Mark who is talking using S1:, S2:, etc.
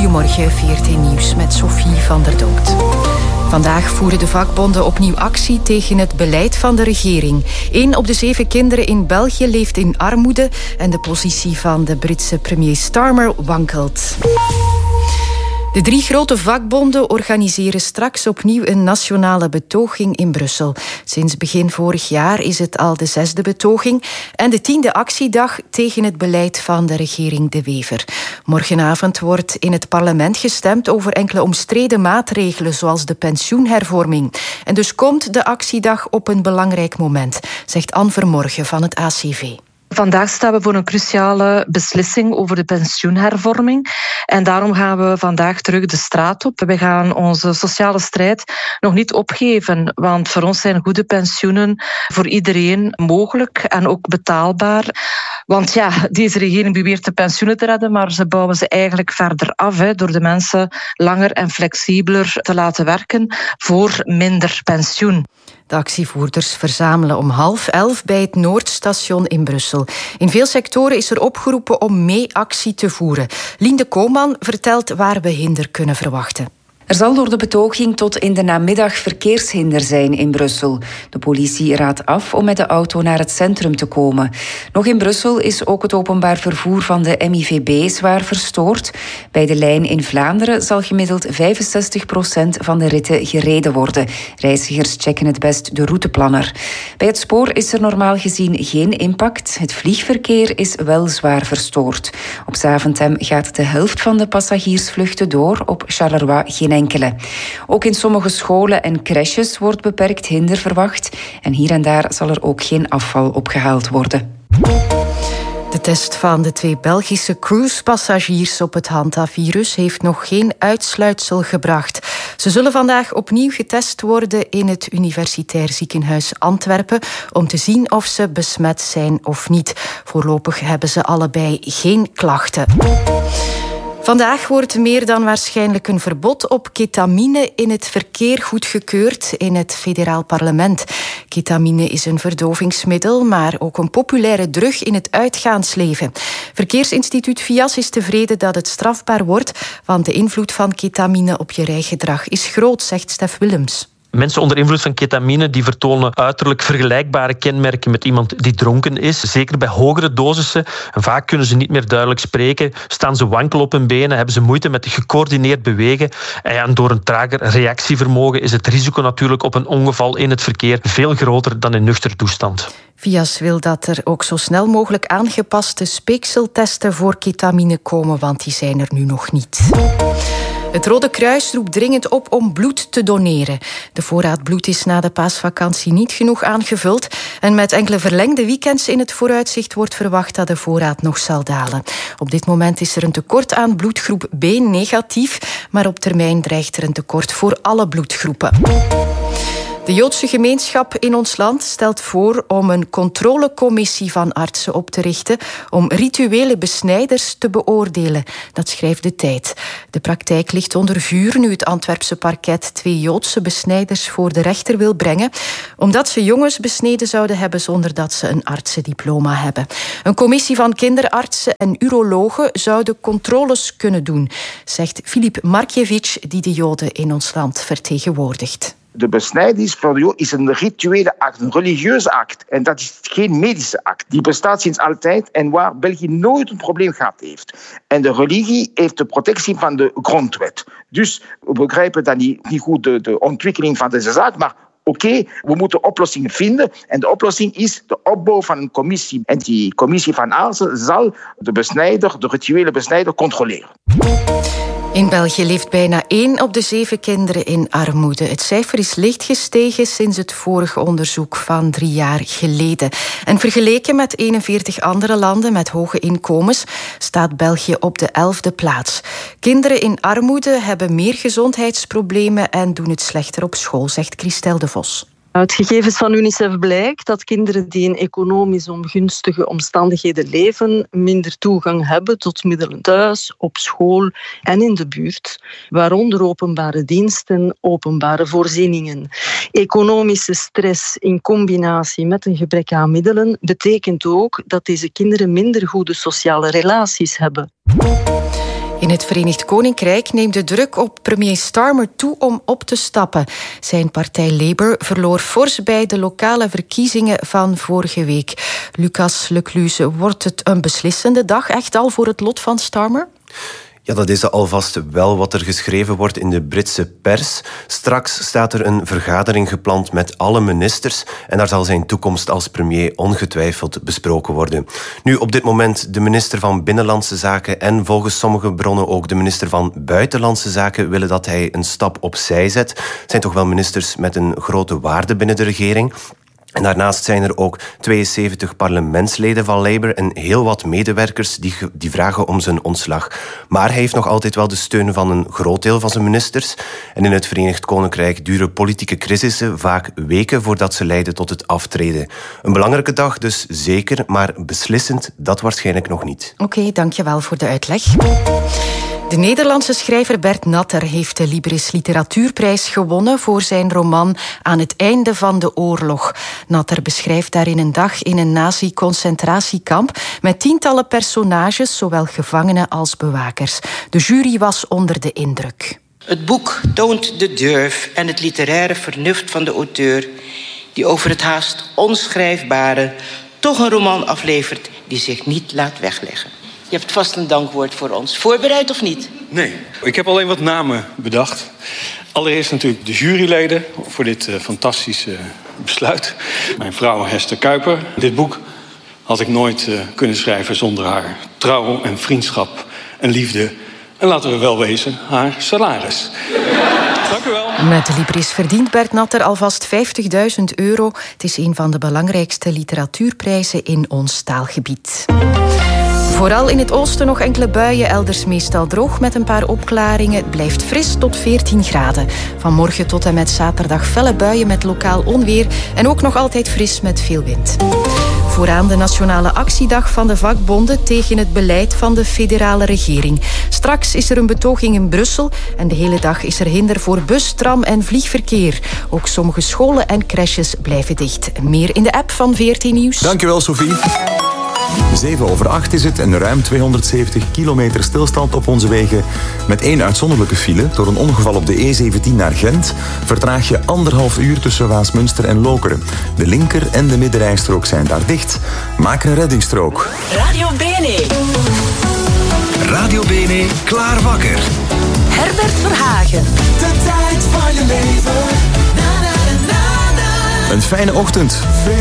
S1: Goedemorgen, VRT Nieuws met Sophie van der Donkt. Vandaag voeren de vakbonden opnieuw actie tegen het beleid van de regering. 1 op de 7 kinderen in België leeft in armoede en de positie van de Britse premier Starmer wankelt. De 3 grote vakbonden organiseren straks opnieuw een nationale betoging in Brussel. Sinds begin vorig jaar is het al de 6e betoging en de 10e actiedag tegen het beleid van de regering De Wever. Morgenavond wordt in het parlement gestemd over enkele omstreden maatregelen, zoals de pensioenhervorming. En dus komt de actiedag op een belangrijk moment, zegt Anne Vermorgen van het ACV.
S2: Vandaag staan we voor een cruciale beslissing over de pensioenhervorming. En daarom gaan we vandaag terug de straat op. We gaan onze sociale strijd nog niet opgeven. Want voor ons zijn goede pensioenen voor iedereen mogelijk en ook betaalbaar. Want ja, deze regering beweert de pensioenen te redden, maar ze bouwen ze eigenlijk verder af door de mensen langer en flexibeler te laten werken voor minder pensioen.
S1: De actievoerders verzamelen om 10:30 bij het Noordstation in Brussel. In veel sectoren is er opgeroepen om mee actie te voeren. Linde Kooman vertelt waar we hinder kunnen verwachten.
S3: Er zal door de betoging tot in de namiddag verkeershinder zijn in Brussel. De politie raadt af om met de auto naar het centrum te komen. Nog in Brussel is ook het openbaar vervoer van de MIVB zwaar verstoord. Bij de lijn in Vlaanderen zal gemiddeld 65% van de ritten gereden worden. Reizigers checken het best de routeplanner. Bij het spoor is er normaal gezien geen impact. Het vliegverkeer is wel zwaar verstoord. Op Zaventem gaat de helft van de passagiersvluchten door, op Charleroi geen enkele. Ook in sommige scholen en crèches wordt beperkt hinder verwacht. En hier en daar zal er ook geen afval opgehaald worden.
S1: De test van de 2 Belgische cruisepassagiers op het hantavirus heeft nog geen uitsluitsel gebracht. Ze zullen vandaag opnieuw getest worden in het Universitair Ziekenhuis Antwerpen om te zien of ze besmet zijn of niet. Voorlopig hebben ze allebei geen klachten. Vandaag wordt meer dan waarschijnlijk een verbod op ketamine in het verkeer goedgekeurd in het federaal parlement. Ketamine is een verdovingsmiddel, maar ook een populaire drug in het uitgaansleven. Verkeersinstituut VIAS is tevreden dat het strafbaar wordt, want de invloed van ketamine op je rijgedrag is groot, zegt Stef Willems.
S4: Mensen onder invloed van ketamine die vertonen uiterlijk vergelijkbare kenmerken met iemand die dronken is. Zeker bij hogere dosissen. Vaak kunnen ze niet meer duidelijk spreken. Staan ze wankel op hun benen. Hebben ze moeite met gecoördineerd bewegen. En door een trager reactievermogen is het risico natuurlijk op een ongeval in het verkeer veel groter dan in nuchtere toestand.
S1: VIAS wil dat er ook zo snel mogelijk aangepaste speekseltesten voor ketamine komen, want die zijn er nu nog niet. Het Rode Kruis roept dringend op om bloed te doneren. De voorraad bloed is na de paasvakantie niet genoeg aangevuld. En met enkele verlengde weekends in het vooruitzicht wordt verwacht dat de voorraad nog zal dalen. Op dit moment is er een tekort aan bloedgroep B negatief, maar op termijn dreigt er een tekort voor alle bloedgroepen. De Joodse gemeenschap in ons land stelt voor om een controlecommissie van artsen op te richten om rituele besnijders te beoordelen. Dat schrijft De Tijd. De praktijk ligt onder vuur nu het Antwerpse parket 2 Joodse besnijders voor de rechter wil brengen, omdat ze jongens besneden zouden hebben zonder dat ze een artsendiploma hebben. Een commissie van kinderartsen en urologen zou de controles kunnen doen, zegt Filip Markiewicz, die de Joden in ons land vertegenwoordigt.
S5: De besnijdenis voor de Jood is een rituele act, een religieuze act. En dat is geen medische act. Die bestaat sinds altijd en waar België nooit een probleem gehad heeft. En de religie heeft de protectie van de grondwet. Dus we begrijpen dan niet goed de ontwikkeling van deze zaak, maar oké, we moeten oplossingen vinden. En de oplossing is de opbouw van een commissie. En die commissie van artsen zal de rituele besnijder, controleren.
S1: In België leeft bijna 1 op de 7 kinderen in armoede. Het cijfer is licht gestegen sinds het vorige onderzoek van 3 jaar geleden. En vergeleken met 41 andere landen met hoge inkomens staat België op de 11e plaats. Kinderen in armoede hebben meer gezondheidsproblemen en doen het slechter op school, zegt Christel de Vos.
S6: Uit gegevens van UNICEF blijkt dat kinderen die in economisch ongunstige omstandigheden leven minder toegang hebben tot middelen thuis, op school en in de buurt, waaronder openbare diensten, openbare voorzieningen. Economische stress in combinatie met een gebrek aan middelen betekent ook dat deze kinderen minder goede sociale relaties hebben.
S1: In het Verenigd Koninkrijk neemt de druk op premier Starmer toe om op te stappen. Zijn partij Labour verloor fors bij de lokale verkiezingen van vorige week. Lucas Lecluze, wordt het een beslissende dag echt al voor het lot van Starmer?
S7: Ja, dat is alvast wel wat er geschreven wordt in de Britse pers. Straks staat er een vergadering gepland met alle ministers en daar zal zijn toekomst als premier ongetwijfeld besproken worden. Nu, op dit moment de minister van Binnenlandse Zaken en volgens sommige bronnen ook de minister van Buitenlandse Zaken willen dat hij een stap opzij zet. Het zijn toch wel ministers met een grote waarde binnen de regering. En daarnaast zijn er ook 72 parlementsleden van Labour en heel wat medewerkers die vragen om zijn ontslag. Maar hij heeft nog altijd wel de steun van een groot deel van zijn ministers. En in het Verenigd Koninkrijk duren politieke crisissen vaak weken voordat ze leiden tot het aftreden. Een belangrijke dag dus zeker, maar beslissend dat waarschijnlijk nog niet.
S1: Oké, dankjewel voor de uitleg. De Nederlandse schrijver Bert Natter heeft de Libris Literatuurprijs gewonnen voor zijn roman Aan het einde van de oorlog. Natter beschrijft daarin een dag in een nazi-concentratiekamp met tientallen personages, zowel gevangenen als bewakers. De jury was onder de indruk.
S8: Het boek toont de durf en het literaire vernuft van de auteur, die over het haast onschrijfbare toch een roman aflevert die zich niet laat wegleggen. Je hebt vast een dankwoord voor ons. Voorbereid of niet?
S9: Nee, ik heb alleen wat namen bedacht. Allereerst natuurlijk de juryleden voor dit fantastische besluit. Mijn vrouw Hester Kuiper. Dit boek had ik nooit kunnen schrijven zonder haar trouw en vriendschap en liefde. En laten we wel wezen, haar salaris. Dank u wel.
S1: Met de Libris verdient Bert Natter alvast €50.000. Het is een van de belangrijkste literatuurprijzen in ons taalgebied. Vooral in het oosten nog enkele buien, elders meestal droog met een paar opklaringen. Het blijft fris tot 14 graden. Vanmorgen tot en met zaterdag felle buien met lokaal onweer en ook nog altijd fris met veel wind. Vooraan de nationale actiedag van de vakbonden tegen het beleid van de federale regering. Straks is er een betoging in Brussel en de hele dag is er hinder voor bus, tram en vliegverkeer. Ook sommige scholen en crèches blijven dicht. Meer in de app van VRT Nieuws.
S10: Dankjewel, Sophie. 7:08 is het en ruim 270 kilometer stilstand op onze wegen. Met 1 uitzonderlijke file. Door een ongeval op de E17 naar Gent vertraag je 1,5 uur tussen Waasmunster en Lokeren. De linker- en de middenrijstrook zijn daar dicht. Maak een reddingsstrook.
S11: Radio Bene.
S12: Radio Bene, klaar wakker.
S11: Herbert Verhagen.
S12: De tijd van je leven.
S10: Een fijne ochtend.